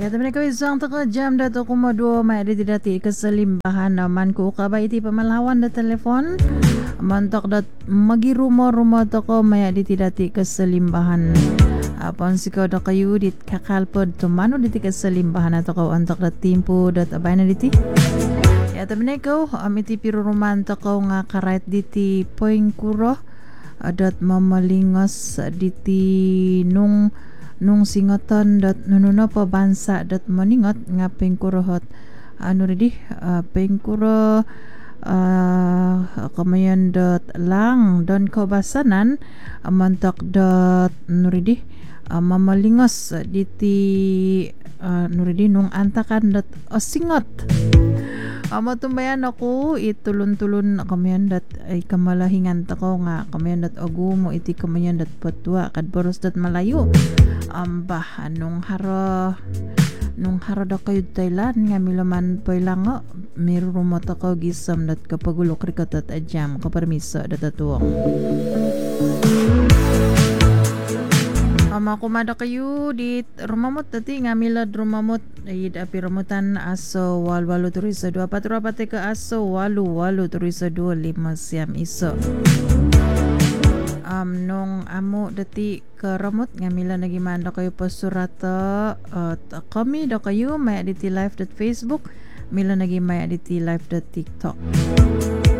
Ya, teman ko isang taka jam dato kumadua may dati keselimbahan naman ko kabay iti pamalawan da telefon mantok dat magirumo-rumo toko may dati keselimbahan apon sikaw da kayo dit kakalpod tumano diti keselimbahan ato ko antok dat timpo dat abay na diti ya teman ko iti piruruman toko nga karait diti poing kuro adat mamalingos diti nung singatan dat nuno pa bansa dat maningot nga pengkurohot redi pengkuro kamayan dat lang don kabasanan mantak dat nuridi mamalingos diti nuridi nung antakan dat singot tumbayan ako itulon-tulon kamayan dat ay kamalahingan tako nga kamayan dat agu mo iti kamayan dat patwa kad boros dat malayo bah nung haro da kayo Thailand nga milaman po ilango mirumo tako gisam dat kapagulok rikat at adyam kapermiso dat atuong kumada kayo dit rumamot dati nga milad rumamot ay api ramutan aso walwalo turisa 24 ke aso walu turisa 25 siam iso nung amo dati karamot nga mila nagimanda kayo pasurata kami da kayo may aditi live.facebook mila nagimay aditi live.tiktok